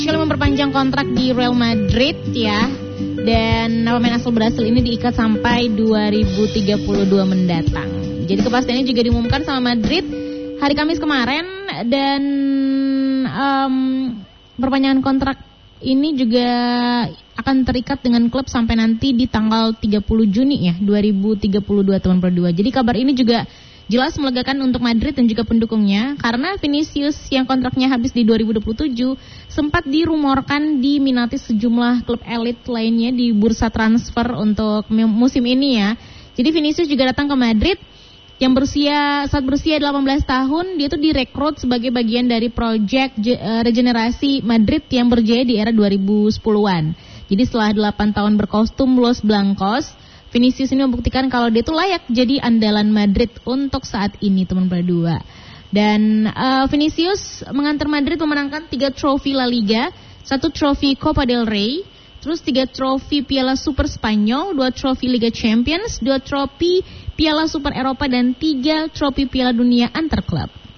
Kalau memperpanjang kontrak di Real Madrid ya. Dan pemain asal Brasil ini diikat sampai 2032 mendatang. Jadi kepastiannya juga diumumkan sama Madrid hari Kamis kemarin. Dan perpanjangan kontrak ini juga akan terikat dengan klub sampai nanti di tanggal 30 Juni ya 2032 teman berdua. Jadi kabar ini juga jelas melegakan untuk Madrid dan juga pendukungnya karena Vinicius yang kontraknya habis di 2027 sempat dirumorkan diminati sejumlah klub elit lainnya di bursa transfer untuk musim ini ya. Jadi Vinicius juga datang ke Madrid yang saat berusia 18 tahun dia tuh direkrut sebagai bagian dari proyek regenerasi Madrid yang berjaya di era 2010-an. Jadi setelah 8 tahun berkostum Los Blancos, Vinicius ini membuktikan kalau dia tuh layak jadi andalan Madrid untuk saat ini teman berdua. Dan Vinicius mengantar Madrid memenangkan 3 trofi La Liga, 1 trofi Copa del Rey, terus 3 trofi Piala Super Spanyol, 2 trofi Liga Champions, 2 trofi Piala Super Eropa dan 3 trofi Piala Dunia antar klub.